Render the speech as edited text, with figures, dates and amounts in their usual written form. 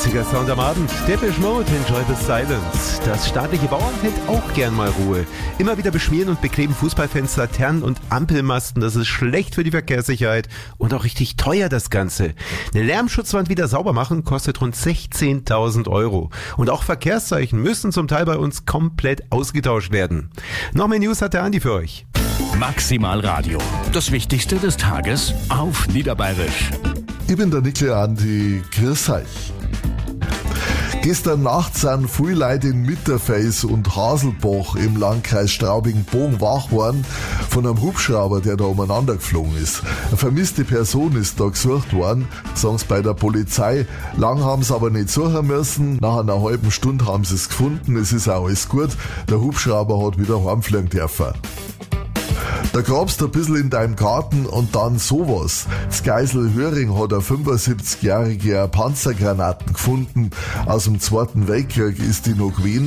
Klassiker Sound am Abend. Depeche Mode, Enjoy the Silence. Das staatliche Bauamt hätte auch gern mal Ruhe. Immer wieder beschmieren und bekleben Fußballfans Laternen und Ampelmasten. Das ist schlecht für die Verkehrssicherheit und auch richtig teuer, das Ganze. Eine Lärmschutzwand wieder sauber machen kostet rund 16.000 Euro. Und auch Verkehrszeichen müssen zum Teil bei uns komplett ausgetauscht werden. Noch mehr News hat der Andi für euch. Maximal Radio. Das Wichtigste des Tages auf Niederbayerisch. Ich bin der Nickel Andi, grüß euch. Gestern Nacht sind viele Leute in Mitterfels und Haselbach im Landkreis Straubing-Bogen wach worden von einem Hubschrauber, der da umeinander geflogen ist. Eine vermisste Person ist da gesucht worden, sagen sie bei der Polizei. Lang haben sie aber nicht suchen müssen. Nach einer halben Stunde haben sie es gefunden. Es ist auch alles gut. Der Hubschrauber hat wieder heimfliegen dürfen. Da grabst du ein bisschen in deinem Garten und dann sowas. Das Geisel Höring hat eine 75-jährige Panzergranaten gefunden. Aus dem Zweiten Weltkrieg ist die noch gewesen.